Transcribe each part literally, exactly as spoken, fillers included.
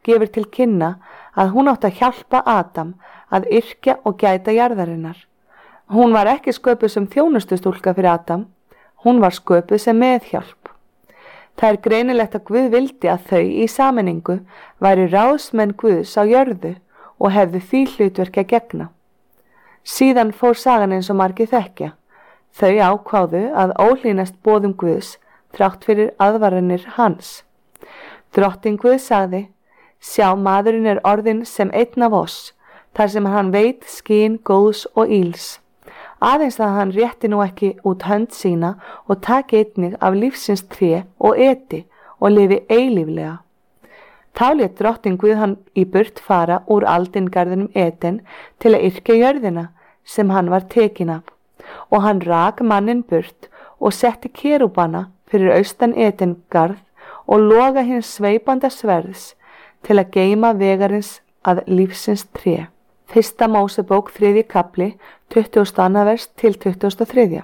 gefur til kynna að hún átti að hjálpa Adam að yrkja og gæta jarðarinnar. Hún var ekki sköpuð sem þjónustustúlka fyrir Adam, hún var sköpuð sem meðhjálp. Það er greinilegt að Guð vildi að þau í sameiningu væri ráðsmenn Guðs á jörðu og hefðu því hlutverki að gegna. Síðan fór sagan eins og margir þekkja. Þau ákváðu að óhlýnast boðum Guðs þrátt fyrir aðvaranir hans. Drottinn Guð sagði: sjá, maðurinn er orðinn sem einn af oss, þar sem hann veit skyn góðs og íls. Aðeins að hann rétti nú ekki út hönd sína og taki einnig af lífsins tré og eti og lifi eilíflega. Þá lét drottinn Guð hann í burt fara úr aldingarðinum Eden til að yrkja jörðina sem hann var tekinn af, og hann rak manninn burt og setti kerúbana fyrir austan Edengarð og loga hins sveipanda sverðs til að geyma vegarins að lífsins tré. Fyrsta Mósebók þriðji kafli, tuttugasta og annað vers til tuttugasta og þriðja.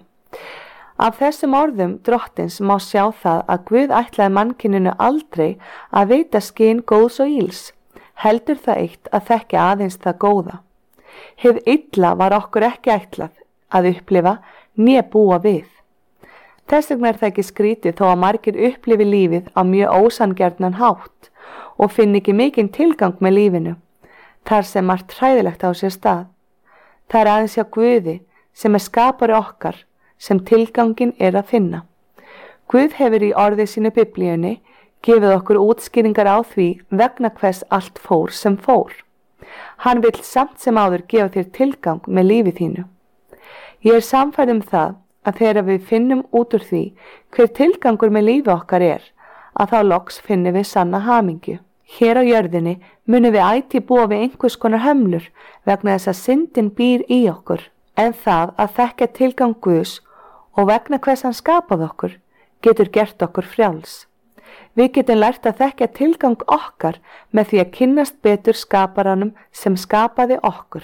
Af þessum orðum drottins má sjá það að Guð ætlaði mannkyninu aldrei að veita skyn góðs og íls, heldur það eitt að þekkja aðeins það góða. Hið illa var okkur ekki ætlað að upplifa né búa við. Þess vegna er það ekki skrítið þó að margir upplifi lífið á mjög ósanngjarnan hátt og finn ekki mikinn tilgang með lífinu, þar sem margt hræðilegt á sér stað. Það er aðeins hjá Guði sem er skapari okkar sem tilgangin er að finna. Guð hefur í orði sínu Biblíunni gefið okkur útskýringar á því vegna hvers allt fór sem fór. Hann vill samt sem áður gefa þér tilgang með lífi þínu. Ég er sannfærð um það að þegar við finnum út úr því hver tilgangur með lífi okkar er, að þá loks finnum við sanna hamingju. Hér á jörðinni munum við ætíð búa við einhvers konar hömlur vegna þess að syndin býr í okkur, en það að þekkja tilgang Guðs og vegna hvers hann skapaði okkur getur gert okkur frjáls. Við getum lært að þekkja tilgang okkar með því að kynnast betur skaparanum sem skapaði okkur.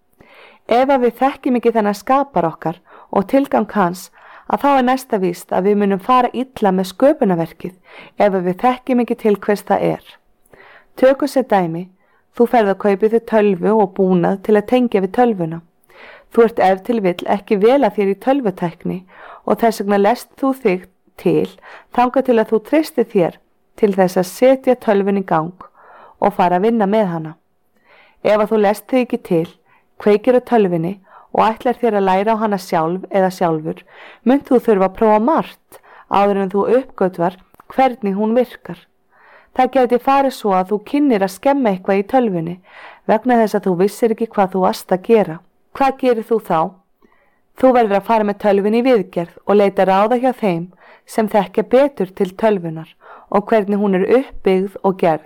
Ef að við þekkjum ekki þennan skapar okkar og tilgang hans, að þá er næsta víst að við munum fara illa með sköpunarverkið ef að við þekkjum ekki til hvers það er. Tökum sér dæmi, þú ferð að kaupa þér tölvu og búnað til að tengja við tölvuna. Þú ert ef til vill ekki vel að þér í tölvutækni og þess vegna lest þú þig til þangað til að þú treystir þér til þess að setja tölvun í gang og fara að vinna með hana. Ef að þú lest þig ekki til, kveikir á tölvunni og ætlar þér að læra á hana sjálf eða sjálfur, munt þú þurfa að prófa margt áður en þú uppgötvar hvernig hún virkar. Það geti farið svo að þú kynnir að skemma eitthvað í tölvunni vegna þess að þú vissir ekki hvað þú varst að gera. Hvað gerir þú þá? Þú verður að fara með tölvunni í viðgerð og leita ráða hjá þeim sem þekkja betur til tölvunar og hvernig hún er uppbyggð og gerð.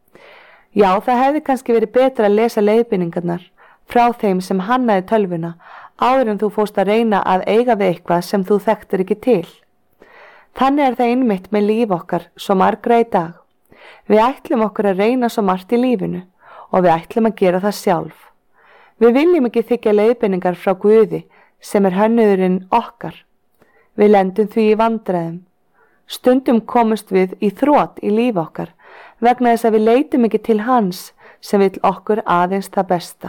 Já, það hefði kannski verið betra að lesa leiðbeiningarnar frá þeim sem hannaði tölvuna áður en þú fórst að reyna að eiga við eitthvað sem þú þekktir ekki til. Þannig er það einmitt með líf okkar svo margra í dag. Við ætlum okkur að reyna svo margt í lífinu og við ætlum að gera það sjálf. Við viljum ekki þykja leiðbeiningar frá Guði sem er hönnuðurinn okkar. Við lendum því í vandræðum. Stundum komumst við í þrot í líf okkar vegna þess að við leitum ekki til hans sem vill okkur aðeins það besta.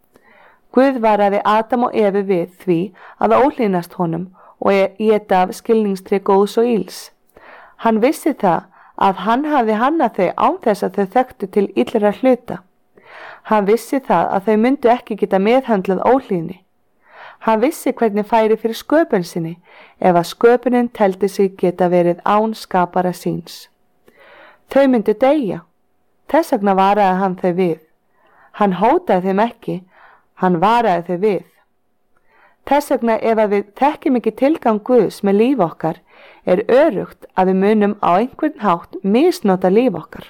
Guð varaði Adam og Evu við því að óhlýnast honum og éta af skilningstré góðs og íls. Hann vissi það að hann hafði hannað þau án þess að þau þekktu til illra hluta. Hann vissi það að þau myndu ekki geta meðhöndlað óhlýðni. Hann vissi hvernig færi fyrir sköpun sinni ef að sköpunin teldi sig geta verið án skapara síns. Þau myndu deyja. Þess vegna varaði hann þau við. Hann hótaði þeim ekki, hann varaði þau við. Þess vegna ef að við þekkjum ekki tilgang Guðs með líf okkar, er örugt að við munum á einhvern hátt misnota líf okkar.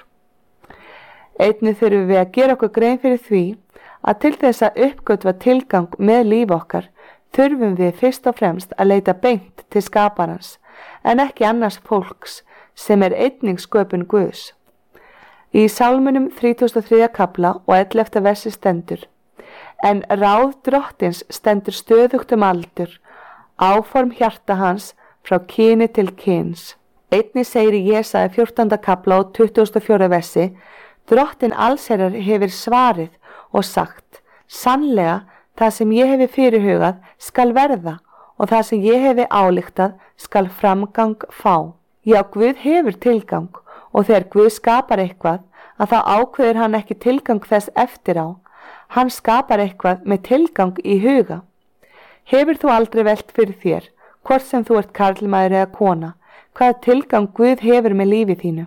Einnig þurfum við að gera okkur grein fyrir því að til þess að uppgötva tilgang með líf okkar þurfum við fyrst og fremst að leita beint til skaparans en ekki annars fólks sem er einnig sköpun Guðs. Í Sálmunum þrítugasta og þriðja kafla og ellefta versi stendur: En ráð drottins stendur stöðugt um aldur, áform hjarta hans frá kyni til kyns. Einnig segir í Jesaja fjórtánda kafla og tuttugasta og fjórða versi: Drottinn allsherjar hefur svarið og sagt: sannlega, það sem ég hefi fyrirhugað skal verða og það sem ég hefi ályktað skal framgang fá. Já, Guð hefur tilgang og þegar Guð skapar eitthvað að þá ákveður hann ekki tilgang þess eftir á. Hann skapar eitthvað með tilgang í huga. Hefur þú aldrei velt fyrir þér, hvort sem þú ert karlmaður eða kona, hvaða tilgang Guð hefur með lífi þínu?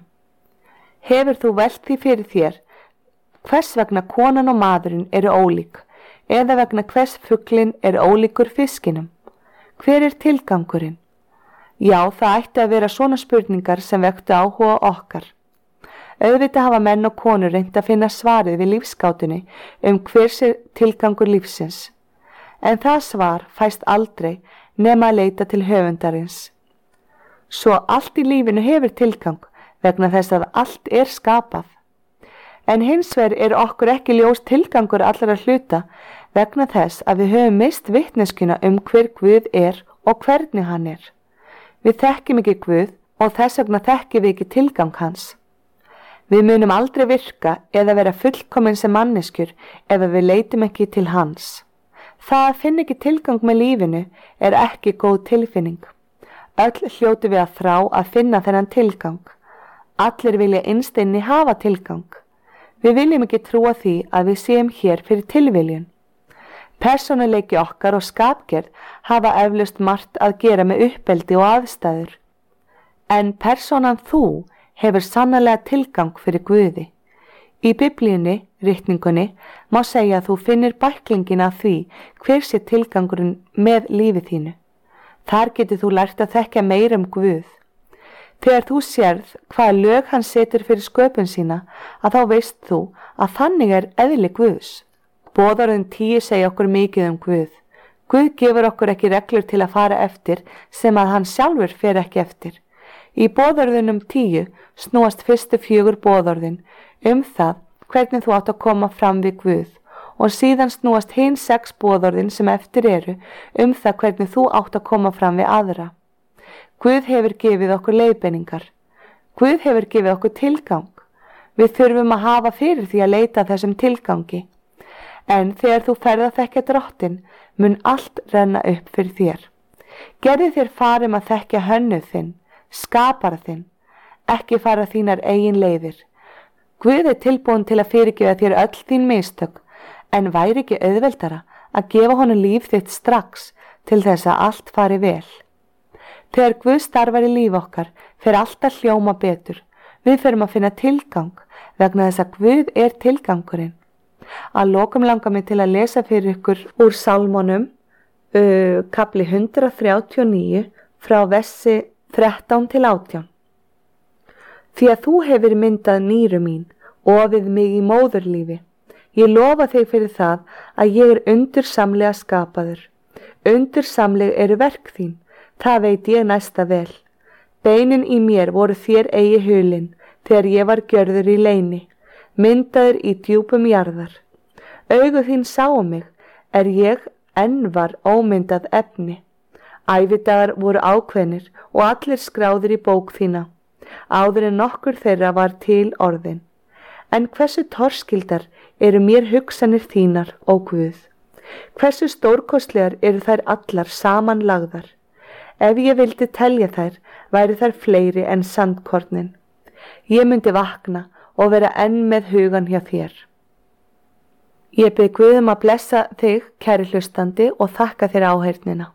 Hefur þú velt því fyrir þér, hvers vegna konan og maðurinn eru ólík, eða vegna hvers fuglinn er ólíkur fiskinum? Hver er tilgangurinn? Já, það ætti að vera svona spurningar sem vektu áhuga okkar. Auðvitað hafa menn og konur reynt að finna svarið við lífsgátunni um hvers er tilgangur lífsins. En það svar fæst aldrei nema að leita til höfundarins. Svo allt í lífinu hefur tilgang vegna þess að allt er skapað. En hins vegar er okkur ekki ljós tilgangur allra hluta vegna þess að við höfum mist vitneskuna um hver Guð er og hvernig hann er. Við þekkjum ekki Guð og þess vegna þekkjum við ekki tilgang hans. Við munum aldrei virka eða vera fullkomin sem manneskjur ef við leitum ekki til hans. Það að finna ekki tilgang með lífinu er ekki góð tilfinning. Öll hljótu við að þrá að finna þennan tilgang. Allir vilja innst inni hafa tilgang. Við viljum ekki trúa því að við séum hér fyrir tilviljun. Persónuleiki okkar og skapgerð hafa eflaust margt að gera með uppeldi og aðstæður. En persónan þú hefur sannarlega tilgang fyrir Guði. Í Biblíunni, ritningunni, má segja að þú finnir bæklingin af því hver sé tilgangurinn með lífi þínu. Þar getur þú lært að þekkja meira um Guð. Þegar þú sérð hvaða lög hann setur fyrir sköpun sína, að þá veist þú að þannig er eðli Guðs. Boðorðin tíu segja okkur mikið um Guð. Guð gefur okkur ekki reglur til að fara eftir sem að hann sjálfur fer ekki eftir. Í boðorðunum tíu snúast fyrstu fjögur boðorðin um það hvernig þú átt að koma fram við Guð og síðan snúast hin sex boðorðin sem eftir eru um það hvernig þú átt að koma fram við aðra. Guð hefur gefið okkur leiðbeiningar. Guð hefur gefið okkur tilgang. Við þurfum að hafa fyrir því að leita þessum tilgangi. En þegar þú ferð að þekkja Drottinn, mun allt renna upp fyrir þér. Gerðu þér farum að þekkja hönnuð þinn, skapara þinn, ekki fara þínar eigin leiðir. Guð er tilbúin til að fyrirgefa þér öll þín mistök, en væri ekki auðveldara að gefa honum líf þitt strax til þess að allt fari vel. Þegar Guð starfar í líf okkar, fer allt að hljóma betur. Við förum að finna tilgang vegna þess að Guð er tilgangurinn. Að lokum langar mig til að lesa fyrir ykkur úr Sálmonum, uh, kapli hundrað þrjátíu og níu, frá versi þrettán til átján. Því að þú hefur myndað nýru mín, ofið mig í móðurlífi. Ég lofa þig fyrir það að ég er undursamlega skapaður. Undursamleg eru verk þín, það veit ég næsta vel. Beinin í mér voru þér eigi hulin, þegar ég var gjörður í leyni, myndaður í djúpum jarðar. Augu þín sáu mig, er ég enn var ómyndað efni. Ævidagar voru ákveðnir og allir skráðir í bók þína, áður en nokkur þeirra var til orðin. En hversu torskildar eru mér hugsanir þínar, ó Guð? Hversu stórkostlegar eru þær allar samanlagðar? Ef ég vildi telja þær, væri þær fleiri en sandkornin. Ég myndi vakna og vera enn með hugan hjá þér. Ég bið Guð um að blessa þig, kæri hlustandi, og þakka þér áheyrnina.